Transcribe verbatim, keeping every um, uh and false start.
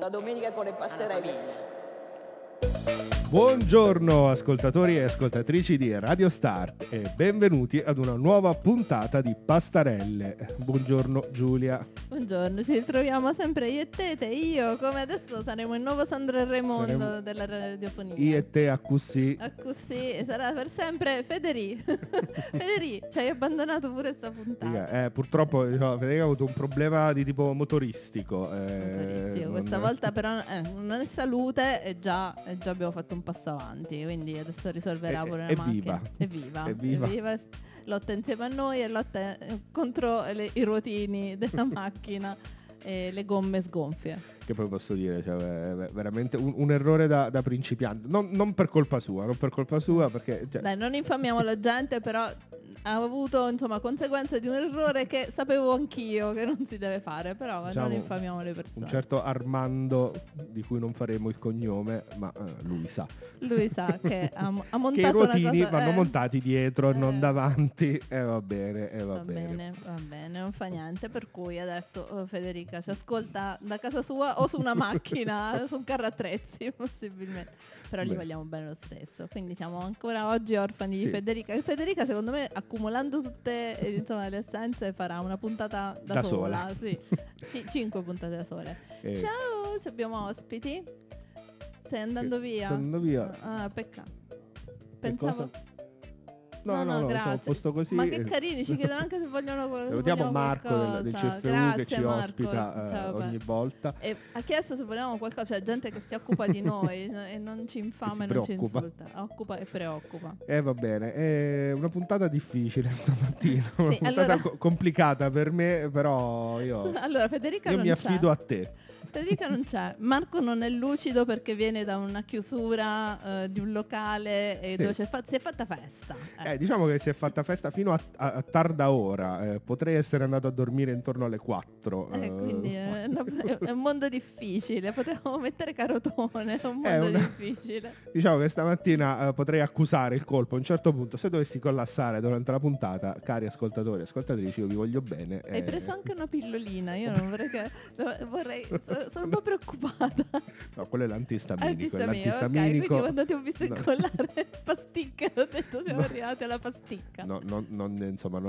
domenica con le pastarelle. Buongiorno ascoltatori e ascoltatrici di Radio Start e benvenuti ad una nuova puntata di Pastarelle. Buongiorno Giulia. Buongiorno, ci ritroviamo sempre io e te, te e io, come adesso saremo il nuovo Sandro e Raimondo Saremo della radiofonia. Io e te a così. A così, e sarà per sempre Federi. Federi, ci hai abbandonato pure sta puntata. Eh, purtroppo no, Federica ha avuto un problema di tipo motoristico. Eh, Motoristico, non- questa volta però eh, non è salute e già, e già abbiamo fatto un passo avanti, quindi adesso risolverà È- pure è la viva. macchina. È viva. È viva. È lotta insieme a noi e lotta eh, contro le- i ruotini della macchina e le gomme sgonfie. Che poi posso dire, cioè, è veramente un, un errore da, da principiante. Non, non per colpa sua, non per colpa sua perché... cioè, Dai, non infamiamo la gente, però ha avuto insomma conseguenze di un errore che sapevo anch'io che non si deve fare, però Diciamo, non infamiamo le persone. un certo Armando, di cui non faremo il cognome, ma eh, lui sa. Lui sa che ha, ha montato Che i ruotini una cosa, vanno eh, montati dietro e eh. non davanti. E va bene, e va, Va bene. bene, va bene, non fa niente. Per cui adesso oh, Federica ci ascolta da casa sua o su una macchina, su un carro attrezzi possibilmente. Però gli Beh. vogliamo bene lo stesso. Quindi siamo ancora oggi orfani Sì. di Federica. E Federica secondo me accumulando tutte eh, insomma, le essenze farà una puntata da, Da sola. sola. Sì. C- cinque puntate da sole. Eh, Ciao, ci abbiamo ospiti. Stai andando Che- via? sto andando via. Ah, peccato. Che Pensavo... cosa? No, no, no, sono grazie. a posto così. Ma che carini, ci chiedono anche se vogliono qual- Salutiamo vogliamo Marco del, del qualcosa. C F U Grazie, che ci Marco. ospita eh, Ciao, ogni beh. volta. E ha chiesto se volevamo qualcosa, c'è gente che si occupa di noi no- e non ci infama e non ci preoccupa. insulta, occupa e preoccupa. Eh va bene, è una puntata difficile stamattina, una Sì, puntata allora- co- complicata per me, però io, Allora, Federica io non mi c'è. affido a te. Federica non c'è. Marco non è lucido perché viene da una chiusura eh, di un locale e Sì. dove c'è fa- si è fatta festa. Eh, diciamo che si è fatta festa fino a, a- a tarda ora, eh, potrei essere andato a dormire intorno alle quattro. Eh, eh. quindi è, una- è un mondo difficile, potevamo mettere Carotone, è un mondo È una- difficile. Diciamo che stamattina eh, potrei accusare il colpo a un certo punto, se dovessi collassare durante la puntata, cari ascoltatori e ascoltatrici, io vi voglio bene. Hai eh, preso anche una pillolina, io non vorrei che... vorrei... Sono un po' preoccupata. No, quello è l'antistaminico, è Antistaminico, ok, quindi l'antistaminico. quando ti ho visto No. incollare pasticche ho detto siamo No. arrivati alla pasticca. No, non, non- insomma,